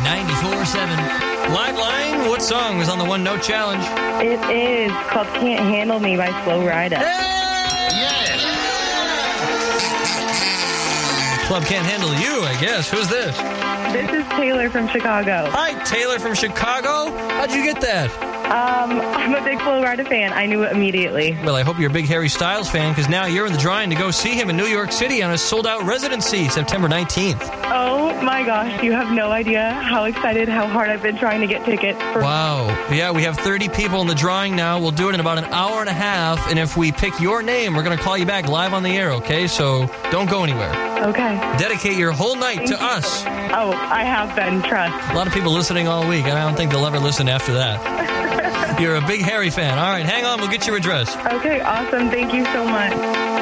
94.7. Live Line, what song was on the One Note Challenge? It is called Can't Handle Me by Flo Rida. Club Can't Handle You, I guess. Who's this? This is Taylor from Chicago. Hi, Taylor from Chicago. How'd you get that? I'm a big Flo Rida fan. I knew it immediately. Well, I hope you're a big Harry Styles fan, because now you're in the drawing to go see him in New York City on a sold-out residency, September 19th. Oh, my gosh. You have no idea how excited, how hard I've been trying to get tickets. Wow. Yeah, we have 30 people in the drawing now. We'll do it in about an hour and a half, and if we pick your name, we're going to call you back live on the air, okay? So don't go anywhere. Okay. Dedicate your whole night to us. Oh, I have been, trust. A lot of people listening all week, and I don't think they'll ever listen after that. You're a big Harry fan. All right, hang on. We'll get your address. Okay, awesome. Thank you so much.